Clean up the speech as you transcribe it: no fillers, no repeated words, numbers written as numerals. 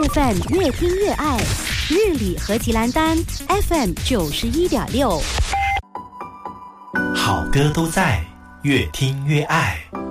FM 越听越爱，日里和吉兰丹 FM 91.6， 好歌都在，越听越爱。